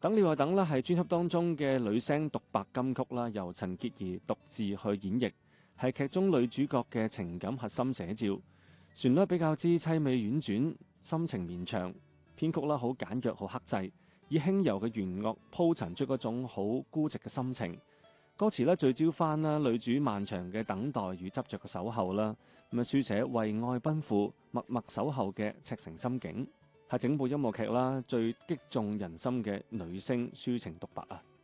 等了又等啦，係專輯當中嘅女聲獨白金曲啦，由陳潔儀獨自去演繹，係劇中女主角嘅情感核心寫照。旋律比較之淒美婉轉，心情綿長，編曲啦好簡約好克制，以輕柔嘅弦樂鋪陳出嗰種好孤寂嘅心情。歌詞咧聚焦翻啦女主漫長嘅等待與執着嘅守候啦，咁啊書寫為愛奔赴、默默守候嘅赤誠心境，係整部音樂劇啦最擊中人心嘅女聲抒情獨白啊！